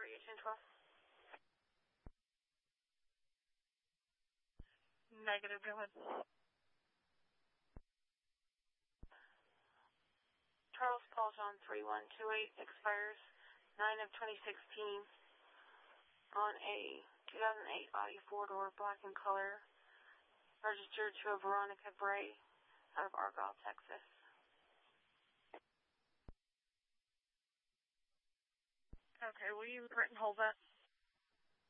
381012. Negative, go ahead. Charles Paul John 3128 expires 9 of 2016 on a 2008 Audi 4-door black in color, registered to a Veronica Bray out of Argyle, Texas. Okay, will you print and hold that?